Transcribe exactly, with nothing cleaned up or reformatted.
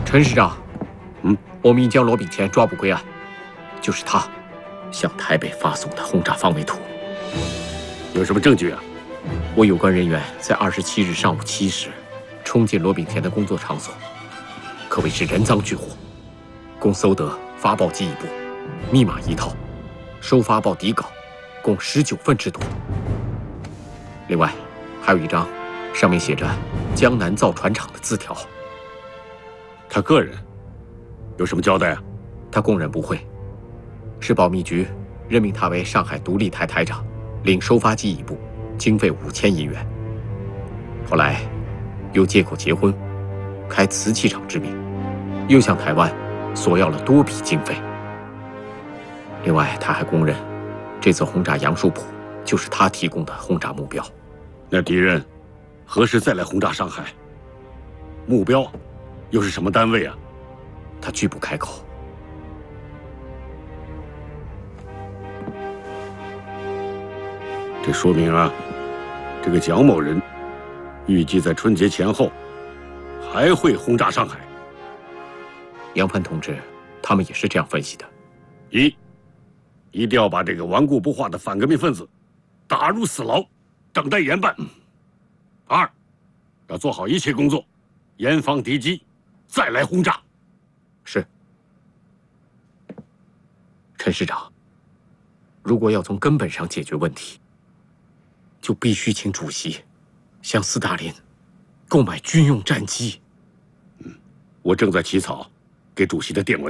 陈市长， 嗯， 我们已将罗秉乾抓捕归案，就是他向台北发送的轰炸方位图。 有什么证据啊？ 我有关人员在二十七日上午七时冲进罗秉乾的工作场所，可谓是人赃俱获，共搜得发报机一部、密码一套、收发报底稿，共十九份之多。另外，还有一张上面写着“江南造船厂”的字条。 他个人有什么交代啊？ 他供认不讳，是保密局任命他为上海独立台台长，领收发机一部，经费五千银元。后来又借口结婚，开瓷器厂之名，又向台湾索要了多笔经费。另外，他还供认，这次轰炸杨树浦就是他提供的轰炸目标。 那敌人何时再来轰炸上海？目标又是什么单位啊？ 他拒不开口。 这说明啊，这个蒋某人预计在春节前后还会轰炸上海。 杨帆同志，他们也是这样分析的： 一，一定要把这个顽固不化的反革命分子打入死牢，等待严办；二，要做好一切工作，严防敌机，再来轰炸。 是。陈市长，如果要从根本上解决问题，就必须请主席向斯大林购买军用战机。 嗯，我正在起草给主席的电文。